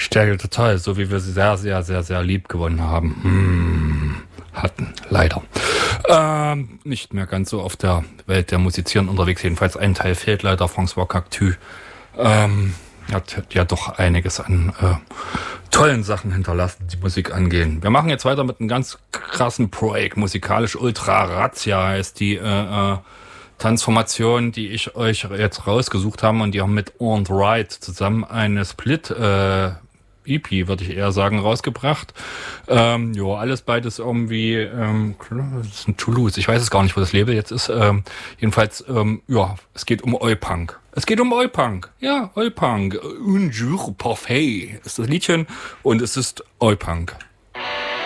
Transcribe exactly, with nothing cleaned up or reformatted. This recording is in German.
Stereo Total, so wie wir sie sehr, sehr, sehr, sehr lieb gewonnen haben. Hm, hatten, leider. Ähm, nicht mehr ganz so auf der Welt der Musizieren unterwegs. Jedenfalls ein Teil fehlt leider, François Cactu. Ähm, hat ja doch einiges an äh, tollen Sachen hinterlassen, die Musik angehen. Wir machen jetzt weiter mit einem ganz krassen Break. Musikalisch Ultra Razzia heißt die äh, äh, Transformation, die ich euch jetzt rausgesucht habe, und die haben mit On the Right zusammen eine Split äh, E P, würde ich eher sagen, rausgebracht. Ähm, jo, alles beides irgendwie, ähm, das ist ein Toulouse. Ich weiß es gar nicht, wo das Label jetzt ist. Ähm, jedenfalls, ähm, ja, es geht um Oi-Punk. Es geht um Oi-Punk. Ja, Oi-Punk. Un jour parfait ist das Liedchen und es ist Oi-Punk.